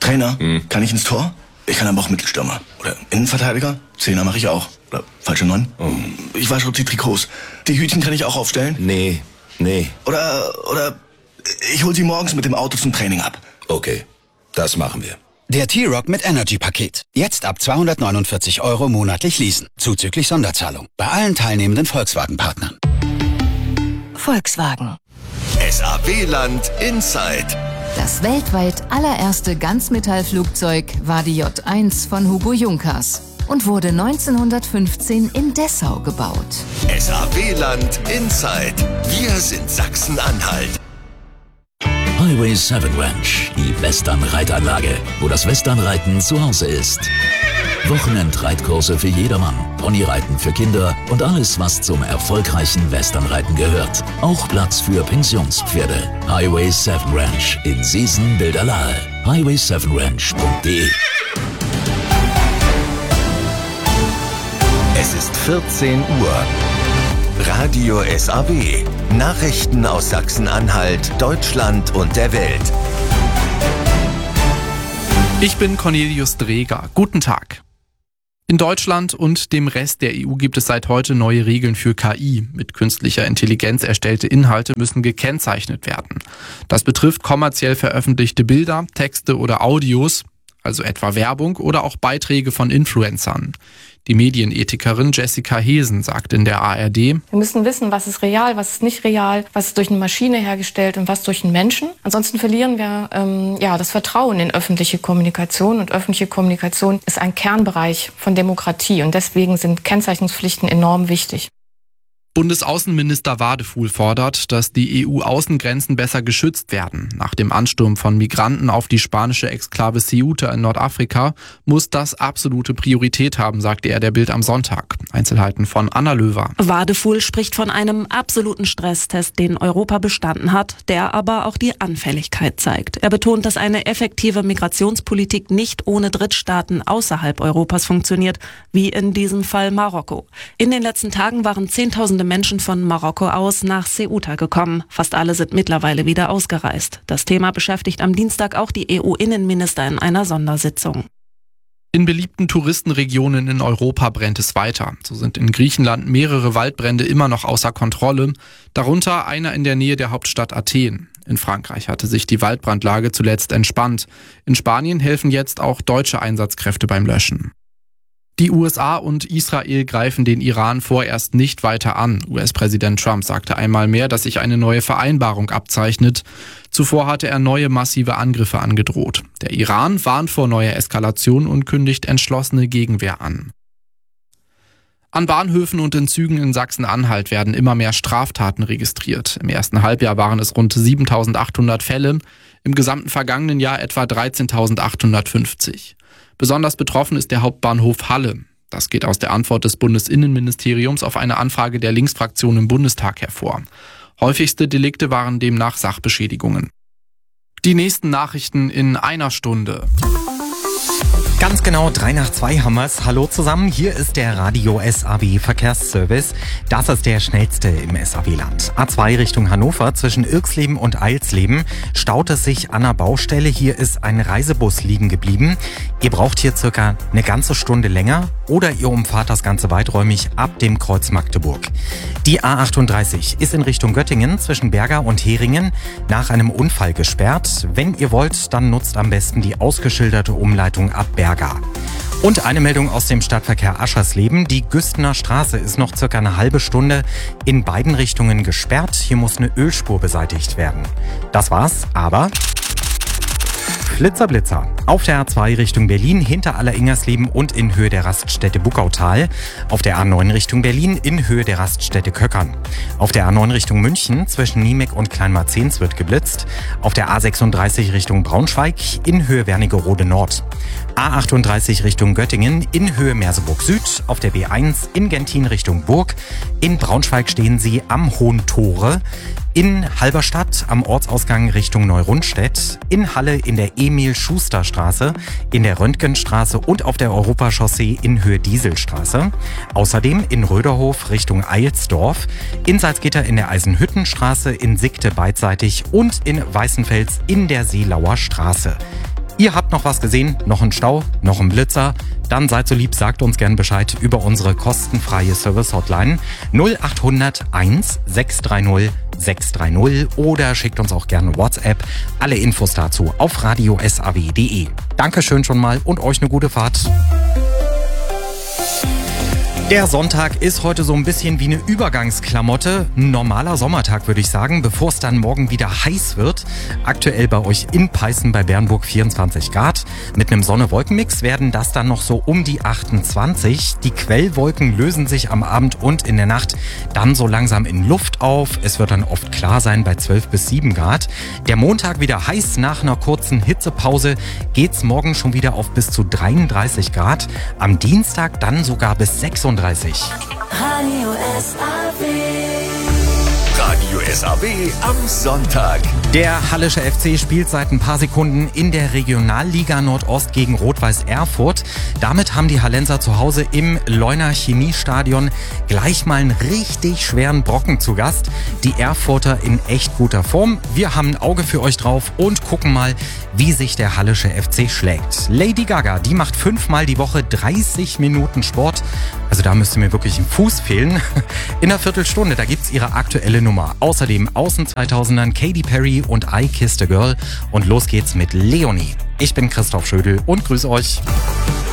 Trainer, kann ich ins Tor? Ich kann aber auch Mittelstürmer. Oder Innenverteidiger? Zehner mache ich auch. Oder falsche 9. Ich wasche die Trikots. Die Hütchen kann ich auch aufstellen? Nee. Oder ich hol sie morgens mit dem Auto zum Training ab. Okay, das machen wir. Der T-Roc mit Energy-Paket. Jetzt ab 249 € monatlich leasen. Zuzüglich Sonderzahlung. Bei allen teilnehmenden Volkswagen-Partnern. Volkswagen. SAW-Land Inside. Das weltweit allererste Ganzmetallflugzeug war die J1 von Hugo Junkers und wurde 1915 in Dessau gebaut. SAW-Land Inside. Wir sind Sachsen-Anhalt. Highway 7 Ranch, die Western-Reitanlage, wo das Westernreiten zu Hause ist. Wochenendreitkurse für jedermann, Ponyreiten für Kinder und alles, was zum erfolgreichen Westernreiten gehört. Auch Platz für Pensionspferde. Highway 7 Ranch in Seesen-Bilderlahe. highway7ranch.de. Es ist 14 Uhr. Radio SAW. Nachrichten aus Sachsen-Anhalt, Deutschland und der Welt. Ich bin Cornelius Dreger. Guten Tag. In Deutschland und dem Rest der EU gibt es seit heute neue Regeln für KI. Mit künstlicher Intelligenz erstellte Inhalte müssen gekennzeichnet werden. Das betrifft kommerziell veröffentlichte Bilder, Texte oder Audios, also etwa Werbung oder auch Beiträge von Influencern. Die Medienethikerin Jessica Hesen sagt in der ARD: Wir müssen wissen, was ist real, was ist nicht real, was ist durch eine Maschine hergestellt und was durch einen Menschen. Ansonsten verlieren wir das Vertrauen in öffentliche Kommunikation. Und öffentliche Kommunikation ist ein Kernbereich von Demokratie. Und deswegen sind Kennzeichnungspflichten enorm wichtig. Bundesaußenminister Wadefuhl fordert, dass die EU-Außengrenzen besser geschützt werden. Nach dem Ansturm von Migranten auf die spanische Exklave Ceuta in Nordafrika muss das absolute Priorität haben, sagte er der Bild am Sonntag. Einzelheiten von Anna Löwer. Wadefuhl spricht von einem absoluten Stresstest, den Europa bestanden hat, der aber auch die Anfälligkeit zeigt. Er betont, dass eine effektive Migrationspolitik nicht ohne Drittstaaten außerhalb Europas funktioniert, wie in diesem Fall Marokko. In den letzten Tagen waren Zehntausende Menschen von Marokko aus nach Ceuta gekommen. Fast alle sind mittlerweile wieder ausgereist. Das Thema beschäftigt am Dienstag auch die EU-Innenminister in einer Sondersitzung. In beliebten Touristenregionen in Europa brennt es weiter. So sind in Griechenland mehrere Waldbrände immer noch außer Kontrolle, darunter einer in der Nähe der Hauptstadt Athen. In Frankreich hatte sich die Waldbrandlage zuletzt entspannt. In Spanien helfen jetzt auch deutsche Einsatzkräfte beim Löschen. Die USA und Israel greifen den Iran vorerst nicht weiter an. US-Präsident Trump sagte einmal mehr, dass sich eine neue Vereinbarung abzeichnet. Zuvor hatte er neue massive Angriffe angedroht. Der Iran warnt vor neuer Eskalation und kündigt entschlossene Gegenwehr an. An Bahnhöfen und in Zügen in Sachsen-Anhalt werden immer mehr Straftaten registriert. Im ersten Halbjahr waren es rund 7.800 Fälle, im gesamten vergangenen Jahr etwa 13.850. Besonders betroffen ist der Hauptbahnhof Halle. Das geht aus der Antwort des Bundesinnenministeriums auf eine Anfrage der Linksfraktion im Bundestag hervor. Häufigste Delikte waren demnach Sachbeschädigungen. Die nächsten Nachrichten in einer Stunde. Ganz genau 3 nach 2 haben wir's. Hallo zusammen, hier ist der Radio SAW Verkehrsservice. Das ist der schnellste im SAW-Land. A2 Richtung Hannover zwischen Irxleben und Eilsleben staut es sich an der Baustelle. Hier ist ein Reisebus liegen geblieben. Ihr braucht hier circa eine ganze Stunde länger oder ihr umfahrt das Ganze weiträumig ab dem Kreuz Magdeburg. Die A38 ist in Richtung Göttingen zwischen Berga und Heringen nach einem Unfall gesperrt. Wenn ihr wollt, dann nutzt am besten die ausgeschilderte Umleitung ab Berga. Und eine Meldung aus dem Stadtverkehr Aschersleben. Die Güstener Straße ist noch circa eine halbe Stunde in beiden Richtungen gesperrt. Hier muss eine Ölspur beseitigt werden. Das war's, aber Blitzer, Blitzer. Auf der A2 Richtung Berlin hinter Alleringersleben und in Höhe der Raststätte Buckautal. Auf der A9 Richtung Berlin in Höhe der Raststätte Köckern. Auf der A9 Richtung München zwischen Niemek und Kleinmarzens wird geblitzt. Auf der A36 Richtung Braunschweig in Höhe Wernigerode Nord. A38 Richtung Göttingen in Höhe Merseburg Süd. Auf der B1 in Gentin Richtung Burg. In Braunschweig stehen Sie am Hohen Tore. In Halberstadt am Ortsausgang Richtung Neurundstedt, in Halle in der Emil-Schuster-Straße, in der Röntgenstraße und auf der Europachaussee in Höhe Dieselstraße. Außerdem in Röderhof Richtung Eilsdorf, in Salzgitter in der Eisenhüttenstraße, in Sickte beidseitig und in Weißenfels in der Seelauer Straße. Ihr habt noch was gesehen, noch einen Stau, noch einen Blitzer? Dann seid so lieb, sagt uns gern Bescheid über unsere kostenfreie Service-Hotline 0800 1 630 630 oder schickt uns auch gerne WhatsApp. Alle Infos dazu auf radiosaw.de. Dankeschön schon mal und euch eine gute Fahrt. Der Sonntag ist heute so ein bisschen wie eine Übergangsklamotte. Ein normaler Sommertag, würde ich sagen, bevor es dann morgen wieder heiß wird. Aktuell bei euch in Peißen bei Bernburg 24 Grad. Mit einem Sonne-Wolken-Mix werden das dann noch so um die 28. Die Quellwolken lösen sich am Abend und in der Nacht dann so langsam in Luft auf. Es wird dann oft klar sein bei 12 bis 7 Grad. Der Montag wieder heiß. Nach einer kurzen Hitzepause geht's morgen schon wieder auf bis zu 33 Grad. Am Dienstag dann sogar bis 36. Radio SAW am Sonntag. Der Hallische FC spielt seit ein paar Sekunden in der Regionalliga Nordost gegen Rot-Weiß Erfurt. Damit haben die Hallenser zu Hause im Leuner Chemiestadion gleich mal einen richtig schweren Brocken zu Gast. Die Erfurter in echt guter Form. Wir haben ein Auge für euch drauf und gucken mal, wie sich der Hallische FC schlägt. Lady Gaga, die macht 5-mal die Woche 30 Minuten Sport. Also da müsste mir wirklich ein Fuß fehlen. In einer Viertelstunde, da gibt's ihre aktuelle Nummer. Außerdem aus den 2000ern Katy Perry und I Kissed a Girl. Und los geht's mit Leonie. Ich bin Christoph Schödel und grüße euch.